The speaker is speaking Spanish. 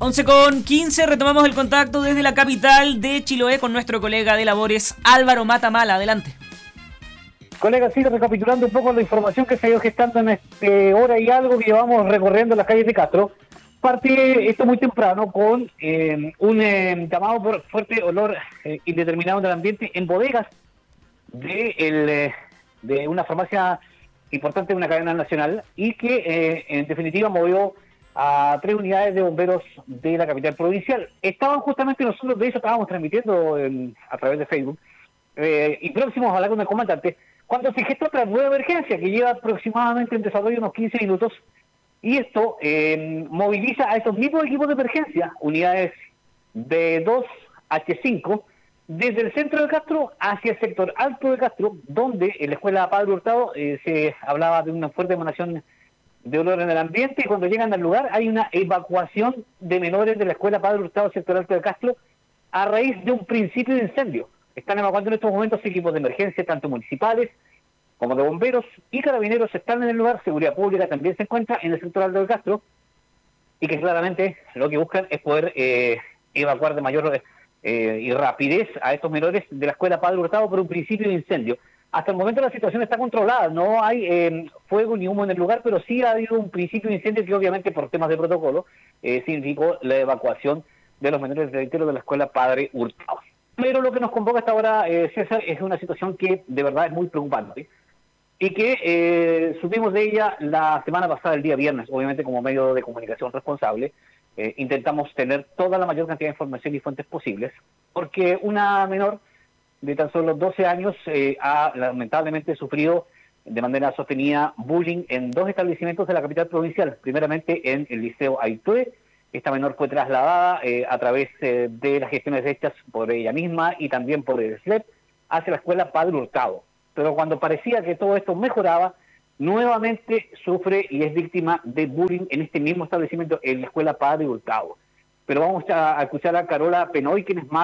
11:15, retomamos el contacto desde la capital de Chiloé con nuestro colega de labores Álvaro Matamala. Adelante. Colega, sigue recapitulando un poco la información que se ha ido gestando en este hora y algo que llevamos recorriendo las calles de Castro. Parte esto muy temprano con un llamado por fuerte olor indeterminado del ambiente en bodegas de una farmacia importante de una cadena nacional y que en definitiva movió a 3 unidades de bomberos de la capital provincial. Estaban justamente nosotros, de eso estábamos transmitiendo a través de Facebook, y próximos a hablar con el comandante, cuando se gestó otra nueva emergencia que lleva aproximadamente en desarrollo unos 15 minutos, y esto moviliza a estos mismos equipos de emergencia, unidades de 2H5, desde el centro de Castro hacia el sector alto de Castro, donde en la escuela Padre Hurtado se hablaba de una fuerte emanación de olor en el ambiente, y cuando llegan al lugar hay una evacuación de menores de la escuela Padre Hurtado, sector alto de Castro, a raíz de un principio de incendio. Están evacuando en estos momentos equipos de emergencia, tanto municipales como de bomberos, y carabineros están en el lugar. Seguridad Pública también se encuentra en el sector alto de Castro, y que claramente lo que buscan es poder evacuar de mayor y rapidez a estos menores de la escuela Padre Hurtado por un principio de incendio. Hasta el momento la situación está controlada, no hay fuego ni humo en el lugar, pero sí ha habido un principio de incendio que obviamente por temas de protocolo significó la evacuación de los menores del interior de la escuela Padre Hurtado. Pero lo que nos convoca hasta ahora, César, es una situación que de verdad es muy preocupante y que supimos de ella la semana pasada, el día viernes, obviamente como medio de comunicación responsable. Intentamos tener toda la mayor cantidad de información y fuentes posibles, porque una menor de tan solo 12 años ha lamentablemente sufrido de manera sostenida bullying en 2 establecimientos de la capital provincial, primeramente en el Liceo Aitue. Esta menor fue trasladada a través de las gestiones hechas por ella misma y también por el SLEP hacia la escuela Padre Hurtado. Pero cuando parecía que todo esto mejoraba, nuevamente sufre y es víctima de bullying en este mismo establecimiento, en la escuela Padre Hurtado. Pero vamos a escuchar a Carola Penoy, quien es madre